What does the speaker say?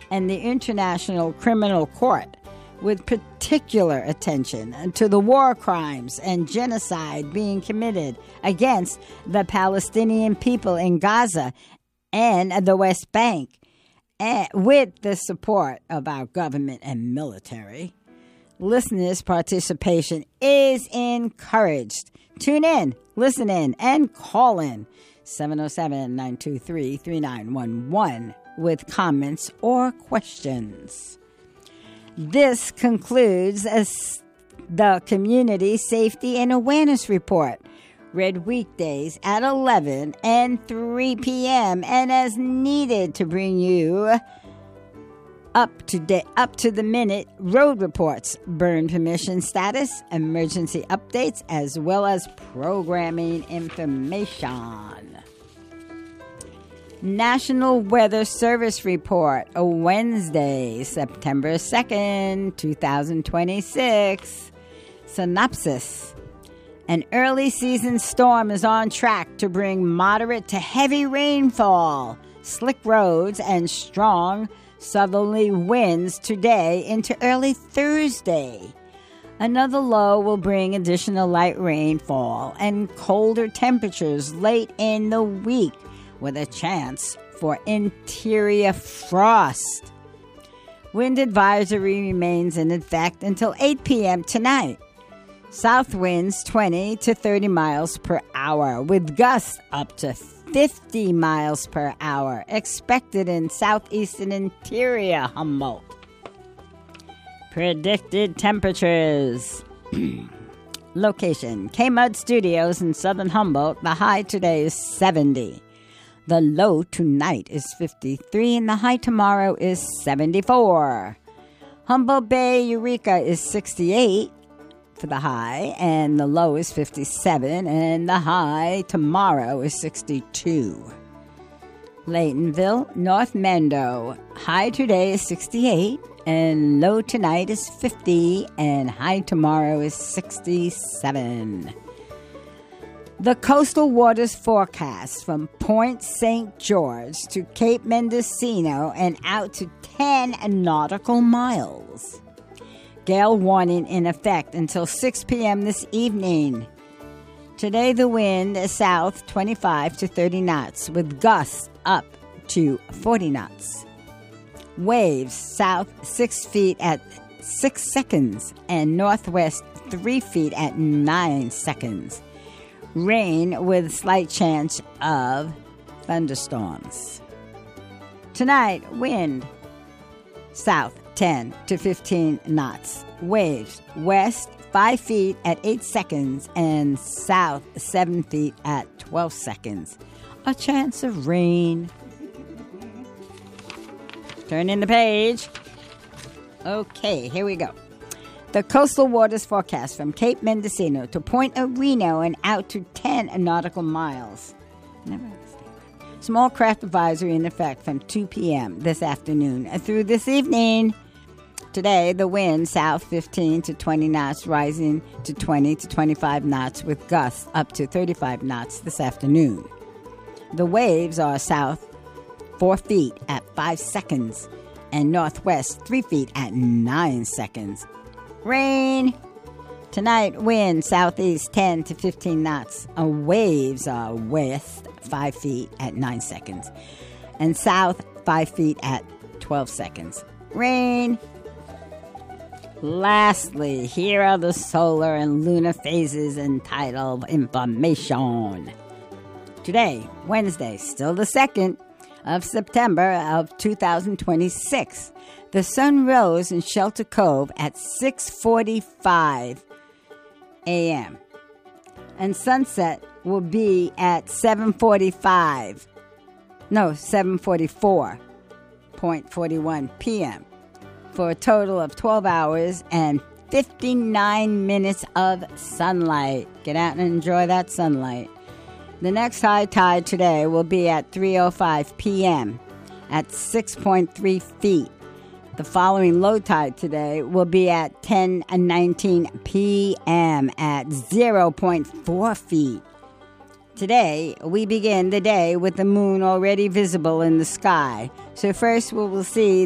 and the International Criminal Court, with particular attention to the war crimes and genocide being committed against the Palestinian people in Gaza and the West Bank, and with the support of our government and military. Listeners' participation is encouraged. Tune in, listen in, and call in 707-923-3911 with comments or questions. This concludes the Community Safety and Awareness Report, read weekdays at 11 and 3 p.m. and as needed to bring you up to the minute road reports, burn permission status, emergency updates, as well as programming information. National Weather Service Report, a Wednesday, September 2nd, 2026. Synopsis. An early season storm is on track to bring moderate to heavy rainfall, slick roads, and strong southerly winds today into early Thursday. Another low will bring additional light rainfall and colder temperatures late in the week, with a chance for interior frost. Wind advisory remains in effect until 8 p.m. tonight. South winds 20 to 30 miles per hour, with gusts up to 50 miles per hour expected in southeastern interior Humboldt. Predicted temperatures. Location: K-Mud Studios in southern Humboldt. The high today is 70. The low tonight is 53, and the high tomorrow is 74. Humboldt Bay, Eureka is 68 for the high, and the low is 57, and the high tomorrow is 62. Laytonville, North Mendo, high today is 68, and low tonight is 50, and high tomorrow is 67. The coastal waters forecast from Point St. George to Cape Mendocino and out to 10 nautical miles. Gale warning in effect until 6 p.m. this evening. Today the wind is south 25 to 30 knots with gusts up to 40 knots. Waves south 6 feet at 6 seconds and northwest 3 feet at 9 seconds. Rain with slight chance of thunderstorms. Tonight, wind south 10 to 15 knots. Waves west 5 feet at 8 seconds and south 7 feet at 12 seconds. A chance of rain. Turn in the page. Okay, here we go. The coastal waters forecast from Cape Mendocino to Point Reno and out to 10 nautical miles. Never understand that. Small craft advisory in effect from 2 p.m. this afternoon through this evening. Today, the wind south 15 to 20 knots, rising to 20 to 25 knots with gusts up to 35 knots this afternoon. The waves are south 4 feet at 5 seconds and northwest 3 feet at 9 seconds. Rain. Tonight, wind southeast 10 to 15 knots. Waves are west 5 feet at 9 seconds and south 5 feet at 12 seconds. Rain. Lastly, here are the solar and lunar phases entitled information. Today, Wednesday, still the 2nd of September of 2026. The sun rose in Shelter Cove at 6:45 a.m. and sunset will be at 7:41 p.m. for a total of 12 hours and 59 minutes of sunlight. Get out and enjoy that sunlight. The next high tide today will be at 3:05 p.m. at 6.3 feet. The following low tide today will be at 10:19 p.m. at 0.4 feet. Today, we begin the day with the moon already visible in the sky. So first we will see